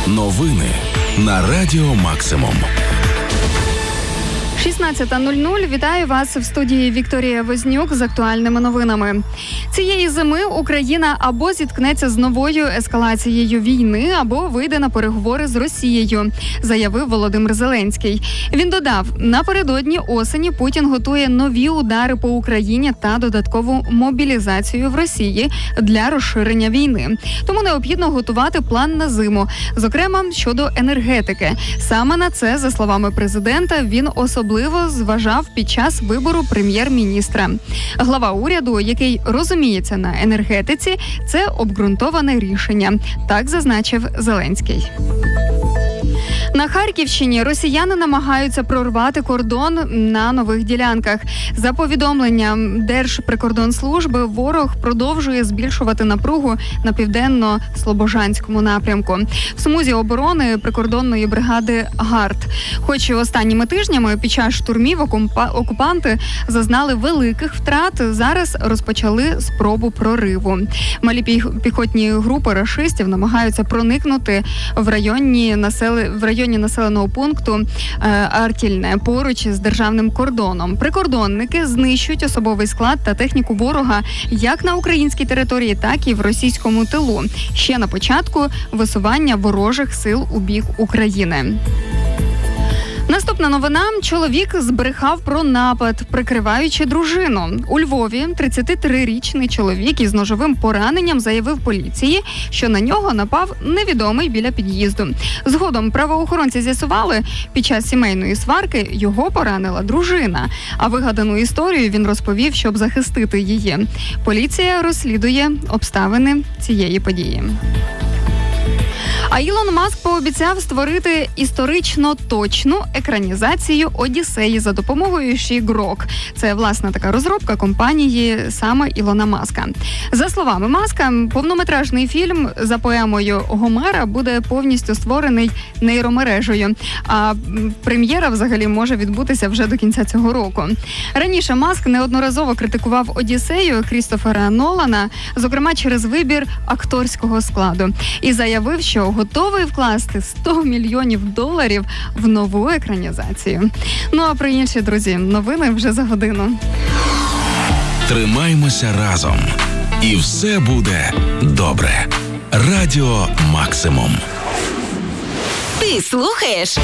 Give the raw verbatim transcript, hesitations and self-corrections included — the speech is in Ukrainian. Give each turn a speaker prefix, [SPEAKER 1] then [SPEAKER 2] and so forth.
[SPEAKER 1] Новини на Радіо Максимум.
[SPEAKER 2] шістнадцята нуль нуль. Вітаю вас в студії Вікторія Вознюк з актуальними новинами. Цієї зими Україна або зіткнеться з новою ескалацією війни, або вийде на переговори з Росією, заявив Володимир Зеленський. Він додав, напередодні осені Путін готує нові удари по Україні та додаткову мобілізацію в Росії для розширення війни. Тому необхідно готувати план на зиму, зокрема щодо енергетики. Саме на це, за словами президента, він особливо зважав під час вибору прем'єр-міністра. Глава уряду, який розуміється на енергетиці, це обґрунтоване рішення, так зазначив Зеленський. На Харківщині росіяни намагаються прорвати кордон на нових ділянках. За повідомленням Держприкордонслужби, ворог продовжує збільшувати напругу на південно-слобожанському напрямку. В смузі оборони прикордонної бригади «Гард». Хоч останніми тижнями під час штурмів окупанти зазнали великих втрат, зараз розпочали спробу прориву. Малі піхотні групи рашистів намагаються проникнути в районі населення в районі населеного пункту е, Артільне поруч з державним кордоном. Прикордонники знищують особовий склад та техніку ворога як на українській території, так і в російському тилу. Ще на початку висування ворожих сил у бік України. Наступна новина. Чоловік збрехав про напад, прикриваючи дружину. У Львові тридцятитрирічний чоловік із ножовим пораненням заявив поліції, що на нього напав невідомий біля під'їзду. Згодом правоохоронці з'ясували, під час сімейної сварки його поранила дружина. А вигадану історію він розповів, щоб захистити її. Поліція розслідує обставини цієї події. А Ілон Маск пообіцяв створити історично точну екранізацію «Одіссеї» за допомогою She-Grok. Це, власна, така розробка компанії саме Ілона Маска. За словами Маска, повнометражний фільм за поемою Гомера буде повністю створений нейромережею, а прем'єра взагалі може відбутися вже до кінця цього року. Раніше Маск неодноразово критикував «Одіссею» Крістофера Нолана, зокрема через вибір акторського складу, і заявив, що готовий вкласти сто мільйонів доларів в нову екранізацію. Ну а про інші, друзі, новини вже за годину.
[SPEAKER 1] Тримаймося разом. І все буде добре. Радіо Максимум.
[SPEAKER 3] Ти слухаєш